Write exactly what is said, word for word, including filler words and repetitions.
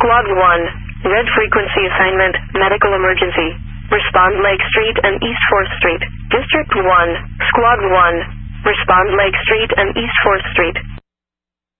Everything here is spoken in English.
Squad one, red frequency assignment, medical emergency. Respond Lake Street and East fourth Street. District one, Squad one, respond Lake Street and East fourth Street.